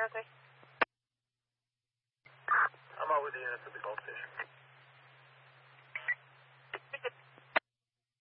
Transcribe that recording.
Charlie 03. I'm out with the units at the Gulf Station.